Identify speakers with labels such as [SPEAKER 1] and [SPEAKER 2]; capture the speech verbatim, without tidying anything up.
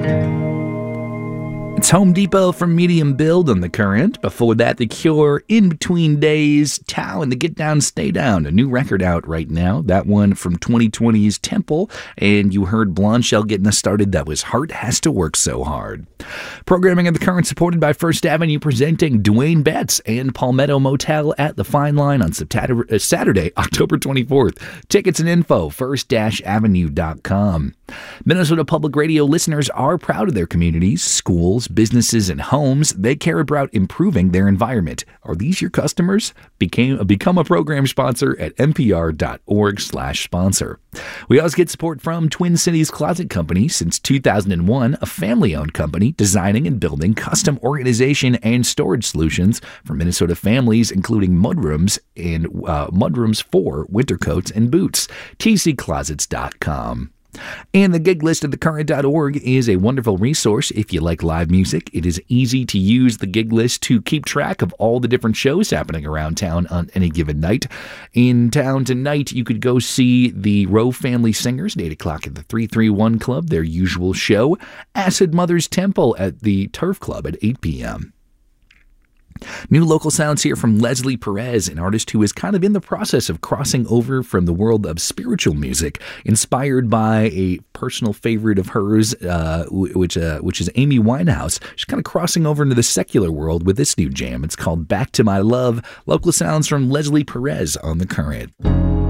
[SPEAKER 1] It's Home Depot from Medium Build on The Current. Before that, The Cure, In Between Days, Tao and the Get Down, Stay Down. A new record out right now. That one from twenty twenty's Temple. And you heard Blondshell getting us started. That was Heart Has to Work So Hard. Programming of The Current supported by First Avenue, presenting Dwayne Betts and Palmetto Motel at the Fine Line on Saturday, October twenty-fourth. Tickets and info, first avenue dot com. Minnesota Public Radio listeners are proud of their communities, schools, businesses, and homes. They care about improving their environment. Are these your customers? Became, become a program sponsor at npr.org slash sponsor. We also get support from Twin Cities Closet Company since two thousand one, a family-owned company designing and building custom organization and storage solutions for Minnesota families, including mudrooms and uh, mudrooms for winter coats and boots. t c closets dot com. And the gig list at the current dot org is a wonderful resource if you like live music. It is easy to use the gig list to keep track of all the different shows happening around town on any given night. In town tonight, you could go see the Rowe Family Singers at eight o'clock at the three three one Club, their usual show. Acid Mother's Temple at the Turf Club at eight p.m. New local sounds here from Leslie Perez, an artist who is kind of in the process of crossing over from the world of spiritual music, inspired by a personal favorite of hers, uh, which uh, which is Amy Winehouse. She's kind of crossing over into the secular world with this new jam. It's called Back to My Love. Local sounds from Leslie Perez on The Current.